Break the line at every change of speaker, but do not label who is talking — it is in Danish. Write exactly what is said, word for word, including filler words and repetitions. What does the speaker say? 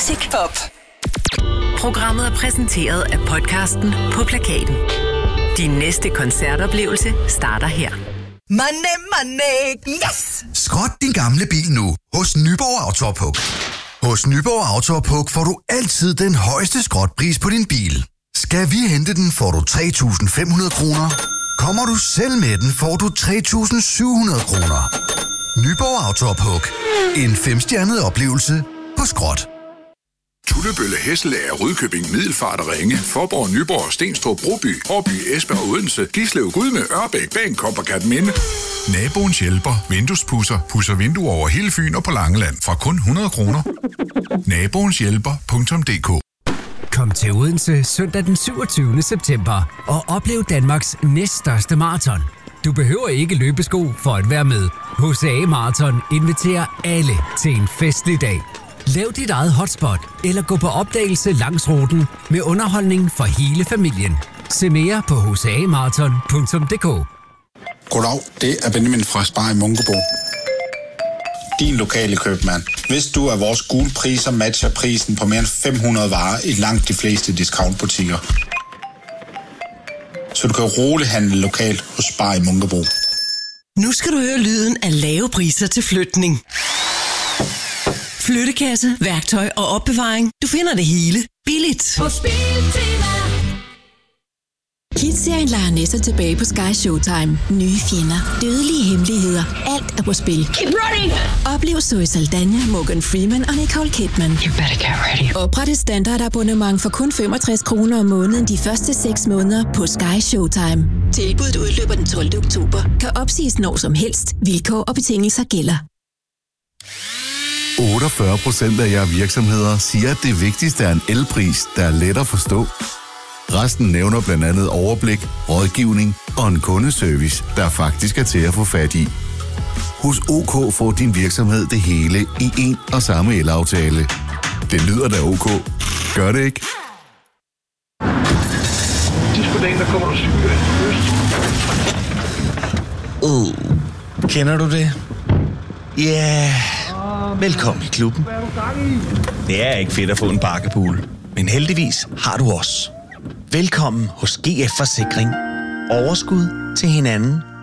Classic Pop.
Programmet er præsenteret af podcasten På Plakaten. Din næste koncertoplevelse starter her.
Money, money, yes!
Skrot din gamle bil nu hos Nyborg Autopuk. Hos Nyborg Autopuk får du altid den højeste skrotpris på din bil. Skal vi hente den, får du tre tusind fem hundrede kroner. Kommer du selv med den, får du tre tusind syv hundrede kroner. Nyborg Autopuk. En femstjernet oplevelse på skrot.
Tullebølle, Hesselager, Rudkøbing, Middelfart og Ringe, Faaborg, Nyborg, Stenstrup, Broby, Årby, Esbjerg og Odense, Gislev, Gudme, Ørbæk, Bagenkop og Kerteminde.
Naboens hjælper, vinduespudser, pudser vinduer over hele Fyn og på Langeland fra kun hundrede kroner. Naboens hjælper punktum d k.
Kom til Odense søndag den syvogtyvende september og oplev Danmarks næststørste maraton. Du behøver ikke løbesko for at være med. H C A Marathon inviterer alle til en festlig dag. Lav dit eget hotspot eller gå på opdagelse langs ruten med underholdning for hele familien. Se mere på h c a marathon punktum d k.
Goddag, det er Benjamin fra Spar i Munkebo. Din lokale købmand. Hvis du er vores gule priser matcher prisen på mere end fem hundrede varer i langt de fleste discountbutikker. Så du kan roligt handle lokalt hos Spar i Munkebo.
Nu skal du høre lyden af lave priser til flytning. Flyttekasse, værktøj og opbevaring. Du finder det hele billigt.
På Biltema.
Hit-serien leger næsten tilbage på Sky Showtime. Nye fjender, dødelige hemmeligheder. Alt er på spil.
Keep running!
Oplev Zoe Saldana, Morgan Freeman og Nicole Kidman.
You better get ready.
Opret et standardabonnement for kun femogtres kroner om måneden de første seks måneder på Sky Showtime. Tilbuddet udløber den tolvte oktober. Kan opsiges når som helst. Vilkår og betingelser gælder.
otteogfyrre procent af jer virksomheder siger, at det vigtigste er en elpris, der er let at forstå. Resten nævner blandt andet overblik, rådgivning og en kundeservice, der faktisk er til at få fat i. Hos OK får din virksomhed det hele i en og samme elaftale. Det lyder da OK. Gør det ikke?
Der kommer der cykel.
Uh, kender du det? Ja, yeah. Velkommen i klubben. Det er ikke fedt at få en bakkepool, men heldigvis har du os. Velkommen hos G F Forsikring. Overskud til hinanden